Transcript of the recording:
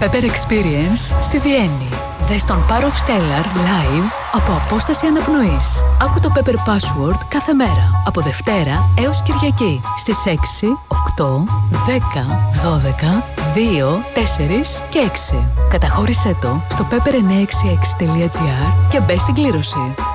Pepper Experience στη Βιέννη. Δες τον Power of Stellar live από απόσταση αναπνοής. Άκου το Pepper Password κάθε μέρα, από Δευτέρα έως Κυριακή, στις 6, 8, 10, 12, 2, 4 και 6. Καταχώρησέ το στο pepper966.gr και μπες στην κλήρωση.